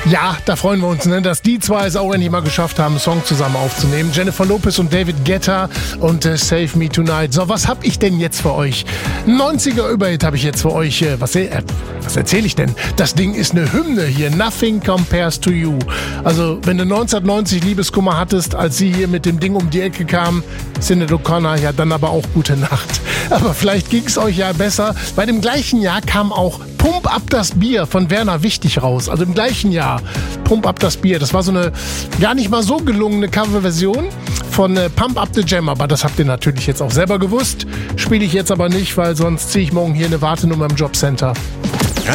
Ja, da freuen wir uns, ne, dass die zwei es auch endlich mal geschafft haben, einen Song zusammen aufzunehmen. Jennifer Lopez und David Guetta und Save Me Tonight. So, was hab ich denn jetzt für euch? 90er Überhit habe ich jetzt für euch. Was erzähle ich denn? Das Ding ist eine Hymne hier. Nothing Compares to You. Also, wenn du 1990 Liebeskummer hattest, als sie hier mit dem Ding um die Ecke kam, Sinéad O'Connor, ja, dann aber auch gute Nacht. Aber vielleicht ging's euch ja besser. Bei dem gleichen Jahr kam auch Pump Up das Bier von Werner Wichtig raus. Also im gleichen Jahr. Pump Up das Bier. Das war so eine gar nicht mal so gelungene Coverversion von Pump Up the Jam. Aber das habt ihr natürlich jetzt auch selber gewusst. Spiele ich jetzt aber nicht, weil sonst ziehe ich morgen hier eine Wartenummer im Jobcenter.